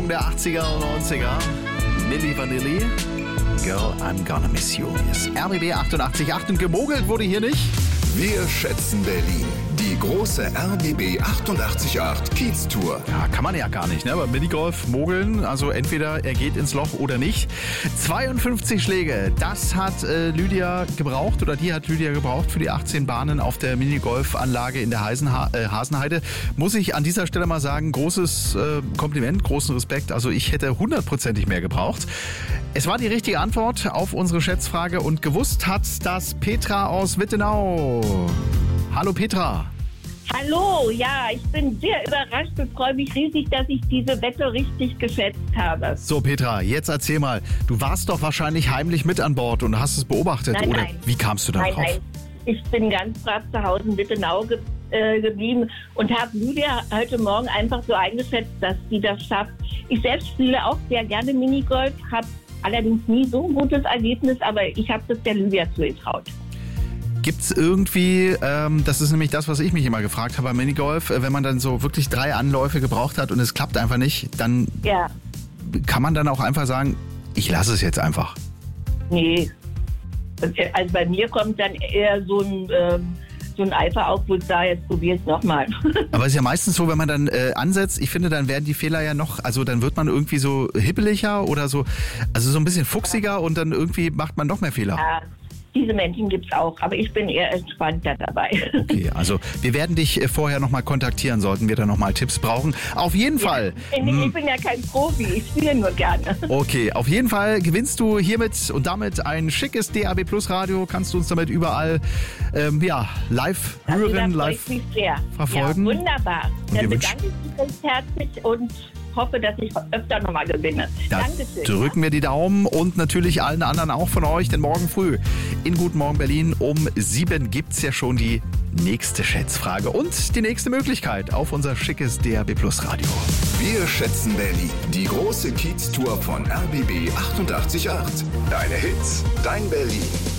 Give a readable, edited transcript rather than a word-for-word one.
Schätzfragerunde der 80er und 90er. Milli Vanilli, Girl, I'm Gonna Miss You. Das RBB 88.8 und gemogelt wurde hier nicht. Wir schätzen Berlin. Die große RBB 88.8 Kiez-Tour. Ja, kann man ja gar nicht, ne? Aber Minigolf, mogeln, also entweder er geht ins Loch oder nicht. 52 Schläge, das hat Lydia gebraucht oder die hat Lydia gebraucht für die 18 Bahnen auf der Minigolfanlage in der Hasenheide. Muss ich an dieser Stelle mal sagen, großes Kompliment, großen Respekt. Also ich hätte 100%ig mehr gebraucht. Es war die richtige Antwort auf unsere Schätzfrage und gewusst hat das Petra aus Wittenau. Hallo Petra. Hallo, ja, ich bin sehr überrascht und freue mich riesig, dass ich diese Wette richtig geschätzt habe. So Petra, jetzt erzähl mal, du warst doch wahrscheinlich heimlich mit an Bord und hast es beobachtet, Nein, oder nein. wie kamst du da drauf? Nein, ich bin ganz brav zu Hause in Wittenau geblieben und habe Lydia heute Morgen einfach so eingeschätzt, dass sie das schafft. Ich selbst spiele auch sehr gerne Minigolf, habe allerdings nie so ein gutes Ergebnis, aber ich habe das der Lydia zugetraut. Gibt's irgendwie, das ist nämlich das, was ich mich immer gefragt habe beim Minigolf, wenn man dann so wirklich 3 Anläufe gebraucht hat und es klappt einfach nicht, dann kann man dann auch einfach sagen, ich lasse es jetzt einfach. Nee, also bei mir kommt dann eher so ein Eifer auf, wo ich sage, jetzt probier es nochmal. Aber es ist ja meistens so, wenn man dann ansetzt, ich finde, dann werden die Fehler ja noch, also dann wird man irgendwie so hippeliger oder so, also so ein bisschen fuchsiger und dann irgendwie macht man noch mehr Fehler. Ja. Diese Menschen gibt's auch, aber ich bin eher entspannter dabei. Okay, also wir werden dich vorher nochmal kontaktieren, sollten wir da nochmal Tipps brauchen. Auf jeden Fall. Ich bin ja kein Profi, ich spiele nur gerne. Okay, auf jeden Fall gewinnst du hiermit und damit ein schickes DAB Plus Radio. Kannst du uns damit überall live hören, live verfolgen. Ja, wunderbar. Dann bedanke ich mich recht herzlich und hoffe, dass ich öfter nochmal gewinne. Dankeschön. Drücken wir die Daumen und natürlich allen anderen auch von euch, denn morgen früh in Guten Morgen Berlin um 7 gibt's ja schon die nächste Schätzfrage und die nächste Möglichkeit auf unser schickes DAB Plus Radio. Wir schätzen Berlin. Die große Kiez-Tour von RBB 88.8. Deine Hits, dein Berlin.